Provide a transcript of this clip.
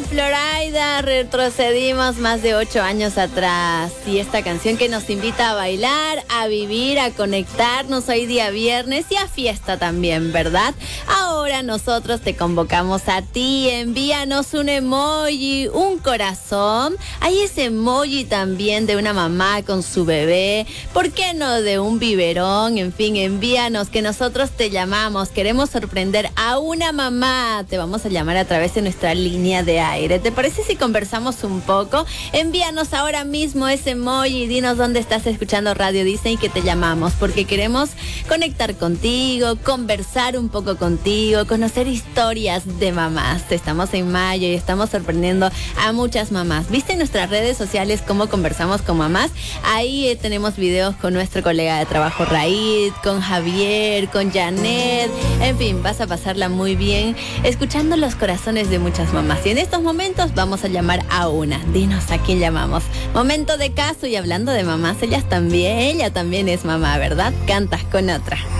Florida, retrocedimos más de 8 años atrás. Y esta canción que nos invita a bailar, a vivir, a conectarnos hoy día viernes y a fiesta también, ¿verdad? Ahora nosotros te convocamos a ti. Envíanos un emoji, un corazón. Hay ese emoji también de una mamá con su bebé. ¿Por qué no de un biberón? En fin, envíanos que nosotros te llamamos. Queremos sorprender a una mamá. Te vamos a llamar a través de nuestra línea de aire. ¿Te parece si conversamos un poco? Envíanos ahora mismo ese emoji y dinos dónde estás escuchando Radio Disney que te llamamos, porque queremos conectar contigo, conversar un poco contigo, conocer historias de mamás. Estamos en mayo y estamos sorprendiendo a muchas mamás. ¿Viste en nuestras redes sociales cómo conversamos con mamás? Ahí tenemos videos con nuestro colega de trabajo Raid, con Javier, con Janet. En fin, vas a pasarla muy bien escuchando los corazones de muchas mamás. Y en estos momentos vamos a llamar a una. Dinos a quién llamamos. Momento de caso, y hablando de mamás, ella también es mamá, ¿verdad? Cantas con otra.